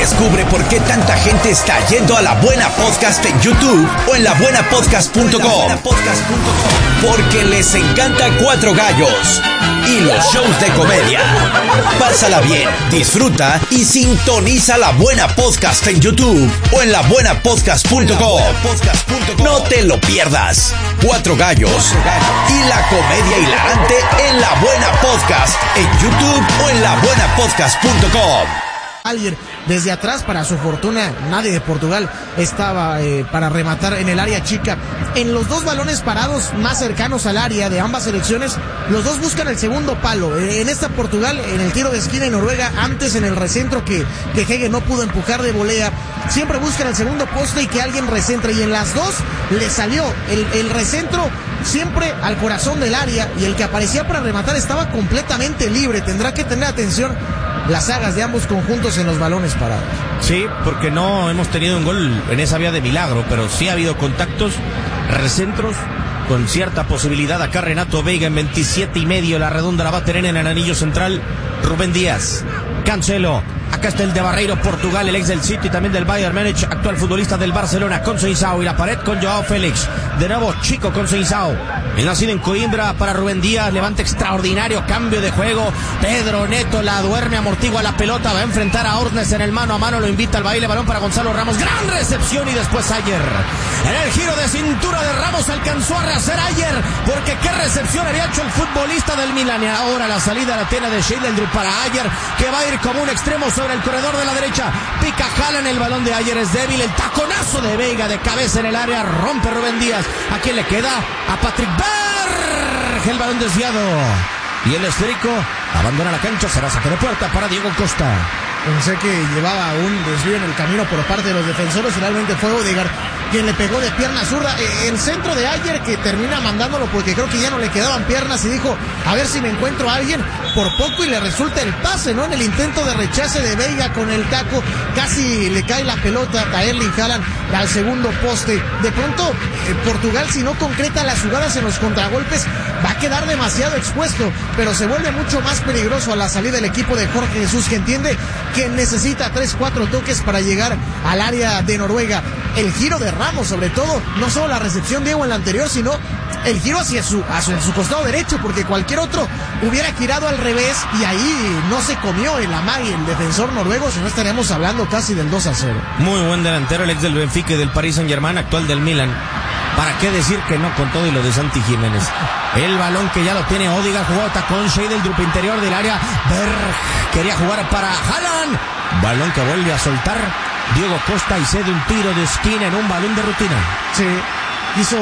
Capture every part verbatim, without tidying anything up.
Descubre por qué tanta gente está yendo a La Buena Podcast en YouTube o en la buena podcast punto com. Porque les encanta Cuatro Gallos y los shows de comedia. Pásala bien, disfruta y sintoniza La Buena Podcast en YouTube o en la buena podcast punto com. No te lo pierdas. Cuatro Gallos y la comedia hilarante en La Buena Podcast en YouTube o en la buena podcast punto com. Alguien desde atrás, para su fortuna, nadie de Portugal estaba eh, para rematar en el área chica. En los dos balones parados más cercanos al área de ambas selecciones, los dos buscan el segundo palo. Eh, en esta Portugal, en el tiro de esquina, y Noruega, antes en el recentro que, que Hege no pudo empujar de volea, siempre buscan el segundo poste y que alguien recentre. Y en las dos le salió el, el recentro siempre al corazón del área, y el que aparecía para rematar estaba completamente libre. Tendrá que tener atención las sagas de ambos conjuntos en los balones parados. Sí, porque no hemos tenido un gol en esa vía de milagro, pero sí ha habido contactos, recentros, con cierta posibilidad. Acá Renato Veiga en veintisiete y medio, la redonda la va a tener en el anillo central Rubén Díaz. Cancelo, acá está el de Barreiro, Portugal, el ex del City, también del Bayern Múnich, actual futbolista del Barcelona, con Conceição, y la pared con Joao Félix. De nuevo Chico Conceição, el nacido en Coimbra, para Rubén Díaz, levante extraordinario, cambio de juego. Pedro Neto la duerme, amortigua la pelota, va a enfrentar a Ornes en el mano a mano, lo invita al baile, balón para Gonzalo Ramos, gran recepción, y después Ayer. En el giro de cintura de Ramos alcanzó a rehacer Ayer, porque qué recepción había hecho el futbolista del Milan. Y ahora la salida la tiene de Sheldon para Ayer, que va a ir como un extremo sobre el corredor de la derecha. Pica Haaland, el balón de Ayer es débil, el taconazo de Veiga de cabeza en el área, rompe Rubén Díaz. ¿A quién le queda? A Patrick Berg, el balón desviado. Y el esférico abandona la cancha, será saque de puerta para Diego Costa. Pensé que llevaba un desvío en el camino por parte de los defensores, finalmente fue Odegaard quien le pegó de pierna zurda. El centro de Ayer, que termina mandándolo porque creo que ya no le quedaban piernas, y dijo, a ver si me encuentro a alguien, por poco y le resulta el pase, ¿no? En el intento de rechace de Veiga con el taco, casi le cae la pelota a Erling Haaland al segundo poste. De pronto, eh, Portugal, si no concreta las jugadas en los contragolpes, va a quedar demasiado expuesto, pero se vuelve mucho más peligroso a la salida del equipo de Jorge Jesús, que entiende que necesita tres, cuatro toques para llegar al área de Noruega. El giro de Ramos, sobre todo, no solo la recepción Diego en la anterior, sino el giro hacia su, hacia su costado derecho, porque cualquier otro hubiera girado al revés, y ahí no se comió el amague el defensor noruego, si no estaríamos hablando casi del dos a cero. Muy buen delantero, el ex del Benfica y del Paris Saint-Germain, actual del Milan. ¿Para qué decir que no con todo y lo de Santi Jiménez? El balón que ya lo tiene Odegaard, jugó con Shea del grupo interior del área. Berg quería jugar para Haaland. Balón que vuelve a soltar Diego Costa y cede un tiro de esquina en un balón de rutina. Sí, quiso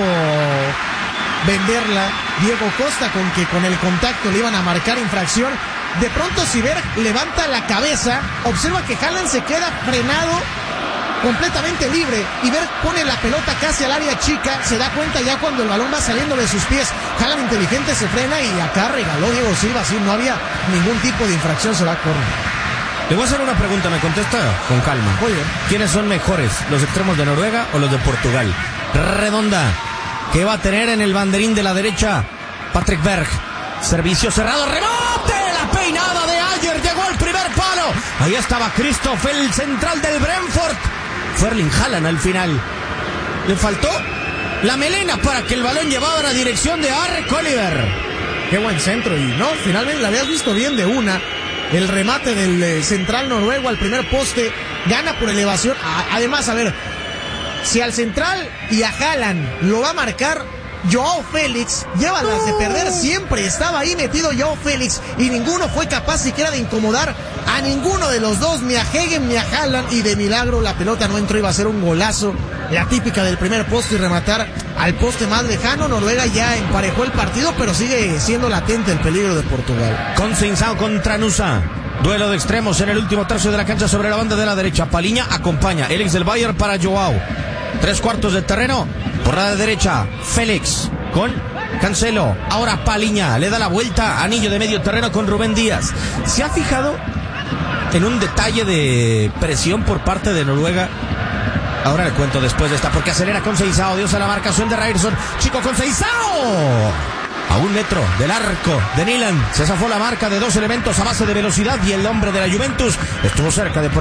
venderla Diego Costa con que con el contacto le iban a marcar infracción. De pronto, si Berg levanta la cabeza, observa que Haaland se queda frenado, completamente libre, y Berg pone la pelota casi al área chica. Se da cuenta ya cuando el balón va saliendo de sus pies. Haaland, inteligente, se frena, y acá regaló Diego Silva. Así no había ningún tipo de infracción, se va a córner. Le voy a hacer una pregunta, me contesta con calma. Muy bien. ¿Quiénes son mejores, los extremos de Noruega o los de Portugal? Redonda, que va a tener en el banderín de la derecha Patrick Berg. Servicio cerrado, rebote, la peinada de Ayer, llegó al primer palo. Ahí estaba Christoph, el central del Brentford. Fue Erling Haaland al final. Le faltó la melena para que el balón llevara a la dirección de Arre Oliver. Qué buen centro, y no, finalmente la habías visto bien de una. El remate del eh, central noruego al primer poste, gana por elevación. A, además, a ver, si al central y a Haaland lo va a marcar Joao Félix, lleva las de perder siempre. Estaba ahí metido Joao Félix, y ninguno fue capaz siquiera de incomodar a ninguno de los dos, ni a Hegen ni a Haaland, y de milagro la pelota no entró. Iba a ser un golazo, la típica del primer poste, y rematar al poste más lejano. Noruega ya emparejó el partido, pero sigue siendo latente el peligro de Portugal. Conceição contra Nusa. Duelo de extremos en el último tercio de la cancha sobre la banda de la derecha. Paliña acompaña, el ex del Bayern, para Joao. Tres cuartos de terreno por la derecha. Félix con Cancelo. Ahora Paliña le da la vuelta. Anillo de medio terreno con Rubén Díaz. ¿Se ha fijado en un detalle de presión por parte de Noruega? Ahora le cuento después de esta, porque acelera Conceição. Dios a la marcación de Ryerson. Chico Conceição. A un metro del arco de Nyland. Se zafó la marca de dos elementos a base de velocidad, y el hombre de la Juventus estuvo cerca de